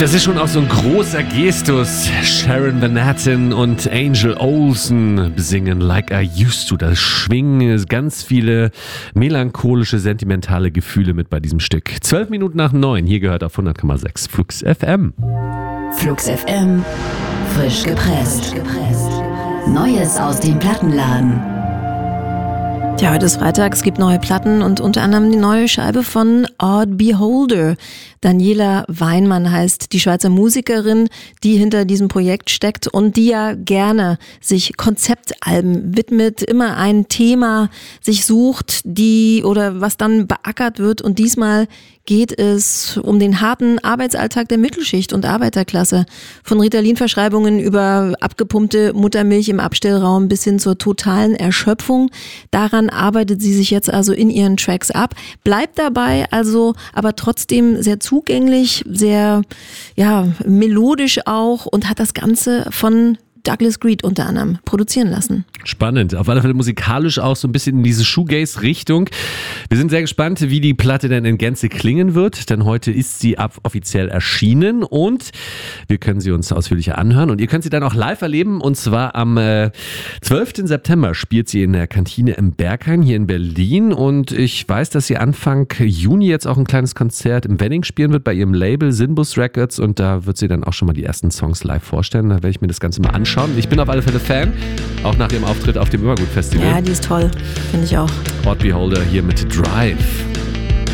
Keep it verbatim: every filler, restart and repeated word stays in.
Das ist schon auch so ein großer Gestus. Sharon Van Etten und Angel Olsen singen Like I Used To. Da schwingen ganz viele melancholische, sentimentale Gefühle mit bei diesem Stück. Zwölf Minuten nach neun. Hier gehört auf hundert Komma sechs Flux F M. Flux F M. Frisch gepresst. Neues aus dem Plattenladen. Ja, heute ist Freitag, es gibt neue Platten und unter anderem die neue Scheibe von Odd Beholder. Daniela Weinmann heißt die Schweizer Musikerin, die hinter diesem Projekt steckt und die ja gerne sich Konzeptalben widmet, immer ein Thema sich sucht, die oder was dann beackert wird. Und diesmal geht es um den harten Arbeitsalltag der Mittelschicht und Arbeiterklasse. Von Ritalin-Verschreibungen über abgepumpte Muttermilch im Abstellraum bis hin zur totalen Erschöpfung. Daran arbeitet sie sich jetzt also in ihren Tracks ab. Bleibt dabei also aber trotzdem sehr zugänglich, sehr ja melodisch auch und hat das Ganze von Douglas Greed unter anderem produzieren lassen. Spannend. Auf alle Fälle musikalisch auch so ein bisschen in diese Shoegaze-Richtung. Wir sind sehr gespannt, wie die Platte denn in Gänze klingen wird, denn heute ist sie ab offiziell erschienen und wir können sie uns ausführlicher anhören und ihr könnt sie dann auch live erleben und zwar am äh, zwölften September spielt sie in der Kantine im Berghain hier in Berlin und ich weiß, dass sie Anfang Juni jetzt auch ein kleines Konzert im Wedding spielen wird bei ihrem Label Sinbus Records und da wird sie dann auch schon mal die ersten Songs live vorstellen. Da werde ich mir das Ganze mal anschauen. Ich bin auf alle Fälle Fan, auch nach ihrem Auftritt auf dem Übergut Festival. Ja, die ist toll, finde ich auch. Odd Beholder hier mit Drive.